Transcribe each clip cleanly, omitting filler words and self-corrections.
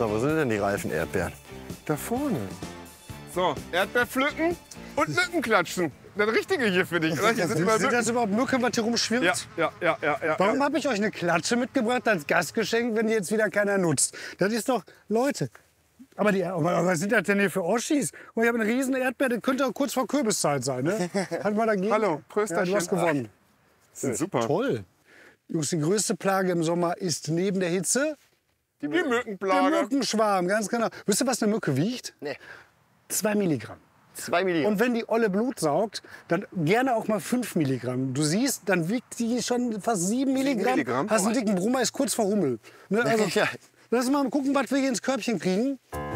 So, wo sind denn die reifen Erdbeeren? Da vorne. So, Erdbeer pflücken und Mücken klatschen. Das Richtige hier für dich, oder? Hier sind Sind das überhaupt Mücken, was hier rumschwirrt? ja. Warum habe ich euch eine Klatsche mitgebracht als Gastgeschenk, wenn die jetzt wieder keiner nutzt? Das ist doch, Leute. Aber was sind das denn hier für Oschis? Oh, ich habe eine riesen Erdbeer, das könnte auch kurz vor Kürbiszeit sein, ne? Halt mal dagegen. Hallo, Prösterchen. Ja, du hast gewonnen. Das ist super. Toll. Jungs, die größte Plage im Sommer ist neben der Hitze Die der Mückenplage. Mückenschwarm, ganz genau. Wisst ihr, was eine Mücke wiegt? Nee. 2 Milligramm. 2 Milligramm. Und wenn die Olle Blut saugt, dann gerne auch mal 5 Milligramm. Du siehst, dann wiegt die schon fast 7 Milligramm. Milligramm? Hast einen dicken Brummer, ist kurz vor Hummel. Ne? Also, Ja. lass mal gucken, was wir hier ins Körbchen kriegen.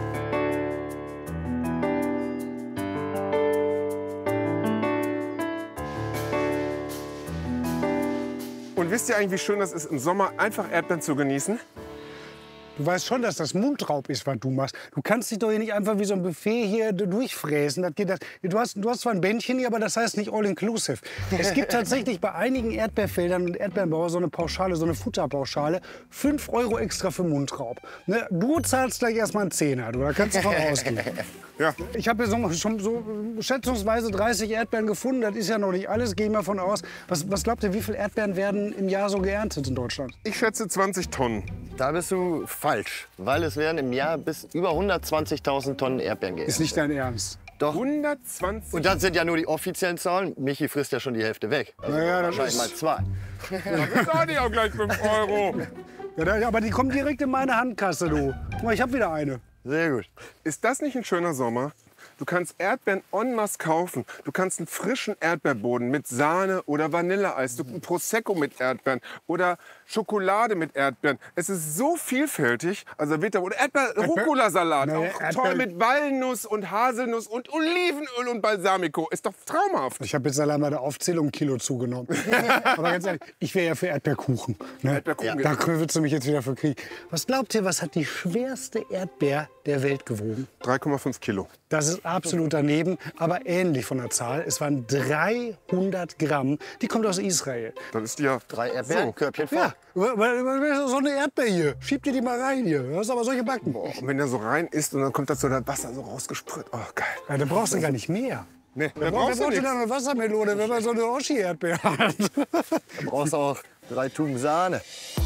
Und wisst ihr eigentlich, wie schön das ist, im Sommer einfach Erdbeeren zu genießen? Du weißt schon, dass das Mundraub ist, was du machst. Du kannst dich doch hier nicht einfach wie so ein Buffet hier durchfräsen. Du hast zwar ein Bändchen hier, aber das heißt nicht all-inclusive. Es gibt tatsächlich bei einigen Erdbeerfeldern und Erdbeerenbauern so eine Pauschale, so eine Futterpauschale. 5 € extra für Mundraub. Ne? Du zahlst gleich erstmal einen Zehner, da kannst du von ausgehen. Ja. Ich habe hier schon so schätzungsweise 30 Erdbeeren gefunden. Das ist ja noch nicht alles, gehe ich mal von aus. Was glaubt ihr, wie viele Erdbeeren werden im Jahr so geerntet in Deutschland? Ich schätze 20 Tonnen. Da bist du falsch, weil es werden im Jahr bis über 120.000 Tonnen Erdbeeren geben. Ist nicht dein Ernst. Doch. 120. Und das sind ja nur die offiziellen Zahlen. Michi frisst ja schon die Hälfte weg. Also Naja, das wahrscheinlich mal ist, 2. Da bezahle ich auch gleich 5 €. ja, aber die kommen direkt in meine Handkasse, du. Guck mal, ich habe wieder eine. Sehr gut. Ist das nicht ein schöner Sommer? Du kannst Erdbeeren en masse kaufen. Du kannst einen frischen Erdbeerboden mit Sahne oder Vanilleeis, ein Prosecco mit Erdbeeren oder Schokolade mit Erdbeeren. Es ist so vielfältig. Also wird da oder Erdbeer-Rucola-Salat, Naja, auch toll mit Walnuss und Haselnuss und Olivenöl und Balsamico. Ist doch traumhaft. Ich habe jetzt allein bei der Aufzählung 1 Kilo zugenommen. Aber ganz ehrlich, ich wäre ja für Erdbeerkuchen. Ne? Erdbeerkuchen, Da würdest du mich jetzt wieder für kriegen. Was glaubt ihr, was hat die schwerste Erdbeer der Welt gewogen? 3,5 Kilo. Das ist absolut daneben, aber ähnlich von der Zahl. Es waren 300 Gramm. Die kommt aus Israel. Dann ist die ja 3 Erdbeeren, Körbchen voll. Ja, so eine Erdbeer hier. Schieb dir die mal rein hier. Du hast aber solche Backen. Und wenn der so rein ist und dann kommt das so das Wasser so rausgesprüht. Oh, geil. Ja, da brauchst du gar nicht mehr. Nee, da Wer brauchst du braucht denn nichts. da eine Wassermelone, wenn man so eine Oschi-Erdbeer hat? Du brauchst auch 3 Tuben Sahne.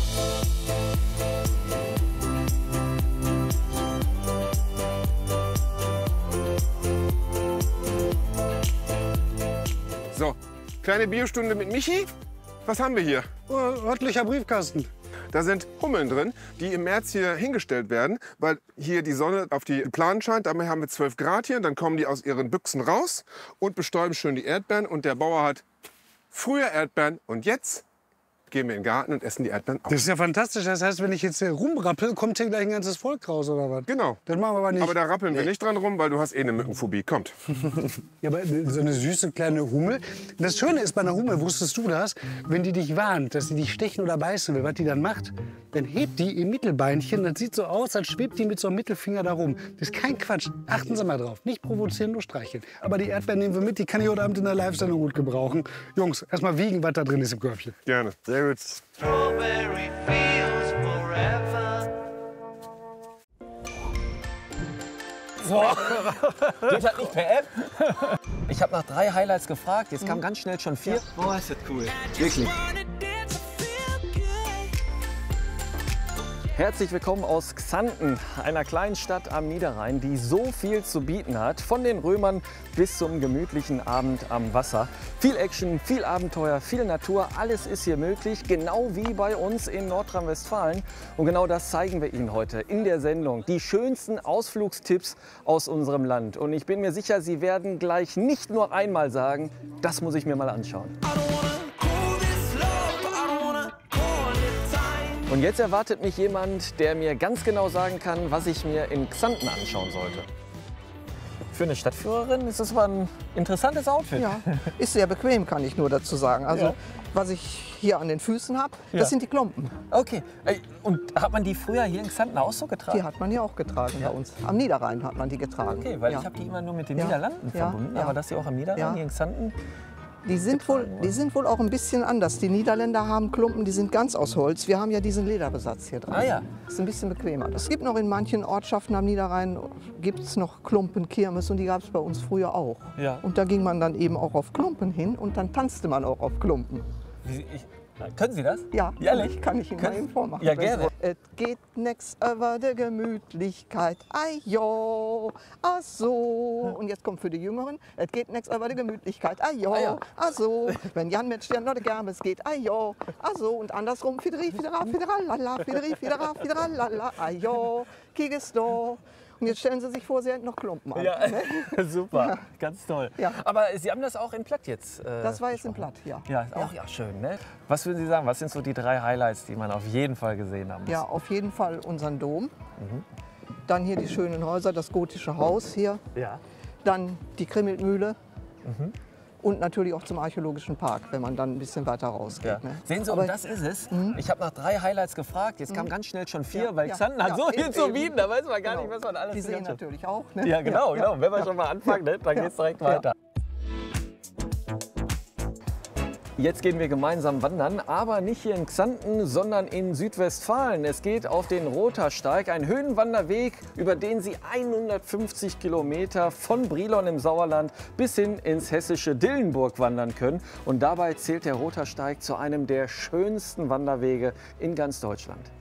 So, kleine Biostunde mit Michi. Was haben wir hier? Örtlicher Briefkasten. Da sind Hummeln drin, die im März hier hingestellt werden, weil hier die Sonne auf die Planen scheint. Damit haben wir 12 Grad hier. Dann kommen die aus ihren Büchsen raus und bestäuben schön die Erdbeeren. Und der Bauer hat früher Erdbeeren und jetzt gehen wir in den Garten und essen die Erdbeeren auf. Das ist ja fantastisch. Das heißt, wenn ich jetzt hier rumrappel, kommt hier gleich ein ganzes Volk raus, oder was? Genau. Das machen wir aber nicht. Aber da rappeln wir nicht dran rum, weil du hast eh eine Mückenphobie. Kommt. Ja, aber so eine süße kleine Hummel. Das Schöne ist bei einer Hummel, wusstest du das? Wenn die dich warnt, dass sie dich stechen oder beißen will, was die dann macht, dann hebt die ihr Mittelbeinchen. Das sieht so aus, als schwebt die mit so einem Mittelfinger da rum. Das ist kein Quatsch. Achten Sie mal drauf. Nicht provozieren, nur streicheln. Aber die Erdbeeren nehmen wir mit. Die kann ich heute Abend in der Live-Sendung gut gebrauchen. Jungs, erst mal wiegen, was da drin ist im Körbchen. Gerne. Sehr gut. Strawberry fields forever. Geht halt nicht per App. Ich habe nach 3 Highlights gefragt, jetzt kamen ganz schnell schon 4. Oh, ist das cool. Wirklich. Herzlich willkommen aus Xanten, einer kleinen Stadt am Niederrhein, die so viel zu bieten hat. Von den Römern bis zum gemütlichen Abend am Wasser. Viel Action, viel Abenteuer, viel Natur, alles ist hier möglich, genau wie bei uns in Nordrhein-Westfalen. Und genau das zeigen wir Ihnen heute in der Sendung. Die schönsten Ausflugstipps aus unserem Land. Und ich bin mir sicher, Sie werden gleich nicht nur einmal sagen, das muss ich mir mal anschauen. Und jetzt erwartet mich jemand, der mir ganz genau sagen kann, was ich mir in Xanten anschauen sollte. Für eine Stadtführerin ist das aber ein interessantes Outfit. Ja, ist sehr bequem, kann ich nur dazu sagen. Also, Ja. was ich hier an den Füßen habe, das Ja. sind die Klompen. Okay. Und hat man die früher hier in Xanten auch so getragen? Die hat man ja auch getragen bei uns. Am Niederrhein hat man die getragen. Okay, weil ja. ich habe die immer nur mit den Ja. Niederlanden Ja, verbunden. ja. Aber dass sie auch am Niederrhein Ja. hier in Xanten Die sind wohl auch ein bisschen anders. Die Niederländer haben Klumpen, die sind ganz aus Holz. Wir haben ja diesen Lederbesatz hier dran. Ah ja. Das ist ein bisschen bequemer. Es gibt noch in manchen Ortschaften am Niederrhein gibt es noch Klumpenkirmes und die gab es bei uns früher auch. Ja. Und da ging man dann eben auch auf Klumpen hin und dann tanzte man auch auf Klumpen. Können Sie das? Ja, Ehrlich? kann ich Ihnen mal eben vormachen. Ja, gerne. Es geht nix über die Gemütlichkeit, ai jo, ach so. Und jetzt kommt für die Jüngeren, es geht nix über die Gemütlichkeit, ai jo, Ah ja. ach so. Wenn Jan mit Stern oder Germes geht, ai jo, ach so. Und andersrum, fideri, fidera, fideralala, fideri, fidera, fideralala, ai jo, kiges do. Und jetzt stellen Sie sich vor, Sie hätten noch Klumpen an. Ja, super, ganz toll. Ja. Aber Sie haben das auch in Platt jetzt. Das war jetzt im Platt, ja. Ja, ist auch ja schön, ne? Was würden Sie sagen, was sind so die 3 Highlights, die man auf jeden Fall gesehen haben muss? Ja, auf jeden Fall unseren Dom. Dann hier die schönen Häuser, das gotische Haus hier. Ja. Dann die Krimmelmühle. Und natürlich auch zum Archäologischen Park, wenn man dann ein bisschen weiter rausgeht. Ja. Ne? Sehen Sie, Aber und das ist es. Ich habe nach 3 Highlights gefragt, jetzt kam ganz schnell schon 4, Ja, weil ja, Xanten hat ja, so viel eben, zu eben. bieten, da weiß man gar Genau. nicht, was man alles Die sehen sehen kann. natürlich auch. Ne? Ja, genau, Ja, genau. Wenn wir schon mal anfangen, ne, dann geht's direkt weiter. Jetzt gehen wir gemeinsam wandern, aber nicht hier in Xanten, sondern in Südwestfalen. Es geht auf den Rothersteig, ein Höhenwanderweg, über den Sie 150 Kilometer von Brilon im Sauerland bis hin ins hessische Dillenburg wandern können. Und dabei zählt der Rothersteig zu einem der schönsten Wanderwege in ganz Deutschland.